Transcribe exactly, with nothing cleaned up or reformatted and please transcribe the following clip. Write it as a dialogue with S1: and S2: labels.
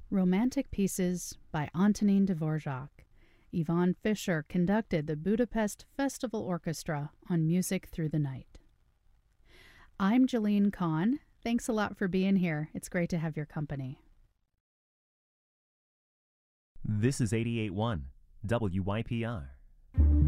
S1: Romantic Pieces by Antonin Dvorak. Yvonne Fisher conducted the Budapest Festival Orchestra on Music Through the Night. I'm Jolene Kahn. Thanks a lot for being here. It's great to have your company.
S2: This is eighty-eight point one W Y P R.